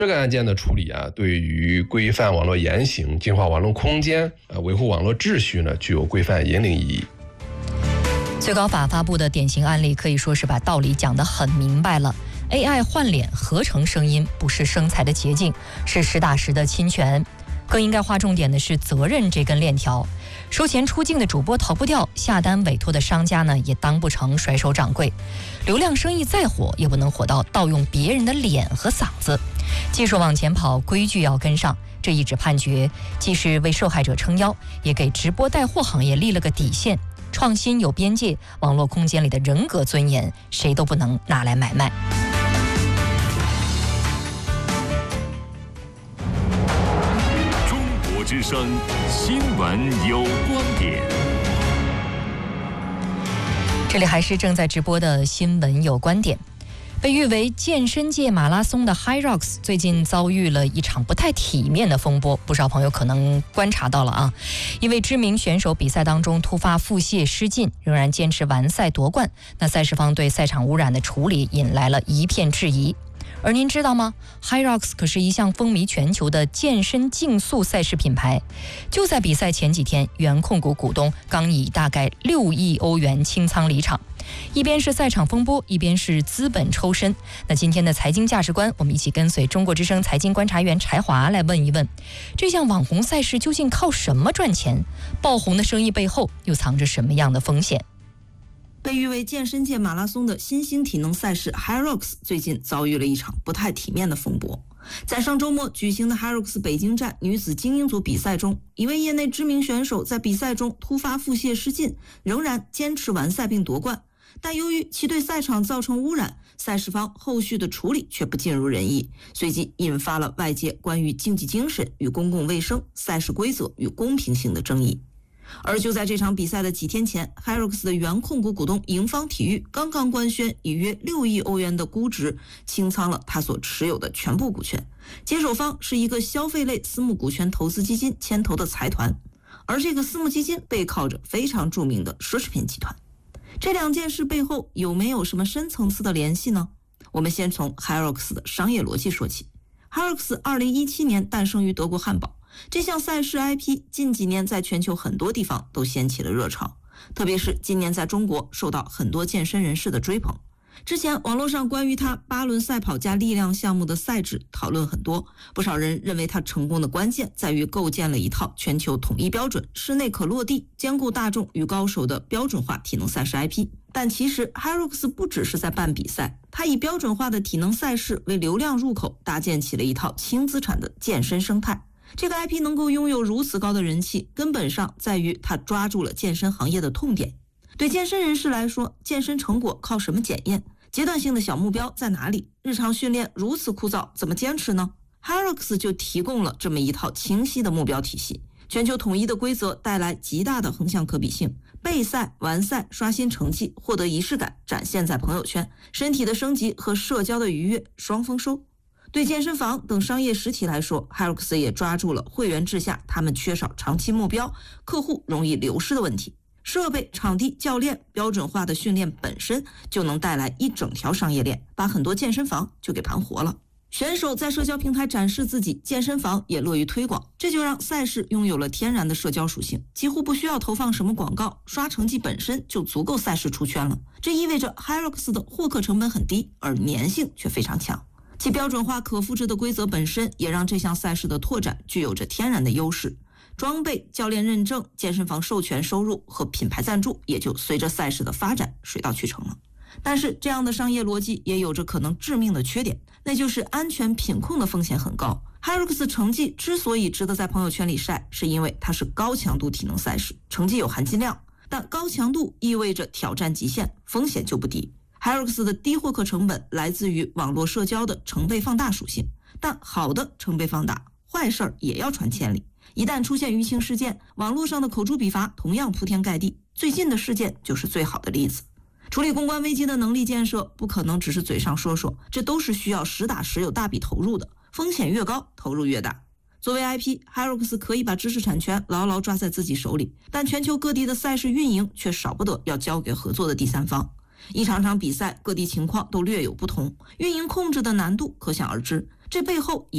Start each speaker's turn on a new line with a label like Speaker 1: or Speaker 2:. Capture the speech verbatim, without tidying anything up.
Speaker 1: 这个案件的处理啊，对于规范网络言行、净化网络空间、呃维护网络秩序呢，具有规范引领意义。
Speaker 2: 最高法发布的典型案例可以说是把道理讲得很明白了。A I 换脸合成声音不是生财的捷径，是实打实的侵权。更应该划重点的是责任这根链条。收钱出境的主播逃不掉，下单委托的商家呢也当不成甩手掌柜。流量生意再火，也不能火到盗用别人的脸和嗓子。技术往前跑，规矩要跟上。这一纸判决既是为受害者撑腰，也给直播带货行业立了个底线。创新有边界，网络空间里的人格尊严，谁都不能拿来买卖。
Speaker 3: 中国之声新闻有观点，
Speaker 2: 这里还是正在直播的新闻有观点。被誉为健身界马拉松的 HYROX 最近遭遇了一场不太体面的风波，不少朋友可能观察到了啊。一位知名选手比赛当中突发腹泻失禁，仍然坚持完赛夺冠，那赛事方对赛场污染的处理引来了一片质疑。而您知道吗？ HYROX 可是一项风靡全球的健身竞速赛事品牌。就在比赛前几天，原控股股东刚以大概六亿欧元清仓离场。一边是赛场风波，一边是资本抽身。那今天的财经价值观，我们一起跟随中国之声财经观察员柴华来问一问：这项网红赛事究竟靠什么赚钱？爆红的生意背后又藏着什么样的风险？
Speaker 4: 被誉为健身界马拉松的新兴体能赛事 HYROX 最近遭遇了一场不太体面的风波。在上周末举行的 HYROX 北京站女子精英组比赛中，一位业内知名选手在比赛中突发腹泻失禁，仍然坚持完赛并夺冠。但由于其对赛场造成污染，赛事方后续的处理却不尽如人意，随即引发了外界关于竞技精神与公共卫生、赛事规则与公平性的争议。而就在这场比赛的几天前， HYROX 的原控股股东盈方体育刚刚官宣以约六亿欧元的估值清仓了他所持有的全部股权，接手方是一个消费类私募股权投资基金牵头的财团，而这个私募基金背靠着非常著名的奢侈品集团。这两件事背后有没有什么深层次的联系呢？我们先从 HYROX 的商业逻辑说起。 HYROX 二零一七年诞生于德国汉堡，这项赛事 I P 近几年在全球很多地方都掀起了热潮，特别是今年在中国受到很多健身人士的追捧。之前网络上关于他八轮赛跑加力量项目的赛制讨论很多，不少人认为他成功的关键在于构建了一套全球统一标准、室内可落地、兼顾大众与高手的标准化体能赛事 I P。 但其实 HYROX 不只是在办比赛，他以标准化的体能赛事为流量入口，搭建起了一套轻资产的健身生态。这个 I P 能够拥有如此高的人气，根本上在于他抓住了健身行业的痛点。对健身人士来说，健身成果靠什么检验？阶段性的小目标在哪里？日常训练如此枯燥，怎么坚持呢？ HYROX 就提供了这么一套清晰的目标体系，全球统一的规则带来极大的横向可比性，备赛、完赛、刷新成绩、获得仪式感，展现在朋友圈，身体的升级和社交的愉悦双丰收。对健身房等商业实体来说， HYROX 也抓住了会员制下他们缺少长期目标、客户容易流失的问题。设备、场地、教练，标准化的训练本身就能带来一整条商业链，把很多健身房就给盘活了。选手在社交平台展示自己，健身房也乐于推广，这就让赛事拥有了天然的社交属性，几乎不需要投放什么广告，刷成绩本身就足够赛事出圈了。这意味着 HYROX 的获客成本很低，而粘性却非常强。其标准化可复制的规则本身也让这项赛事的拓展具有着天然的优势。装备、教练认证、健身房授权收入和品牌赞助也就随着赛事的发展水到渠成了。但是这样的商业逻辑也有着可能致命的缺点，那就是安全品控的风险很高。 HYROX 成绩之所以值得在朋友圈里晒，是因为它是高强度体能赛事，成绩有含金量，但高强度意味着挑战极限，风险就不低。 HYROX 的低获客成本来自于网络社交的成倍放大属性，但好的成倍放大，坏事儿也要传千里。一旦出现舆情事件，网络上的口诛笔伐同样铺天盖地，最近的事件就是最好的例子。处理公关危机的能力建设不可能只是嘴上说说，这都是需要实打实有大笔投入的，风险越高，投入越大。作为 I P， HYROX 可以把知识产权牢牢抓在自己手里，但全球各地的赛事运营却少不得要交给合作的第三方。一场场比赛，各地情况都略有不同，运营控制的难度可想而知，这背后也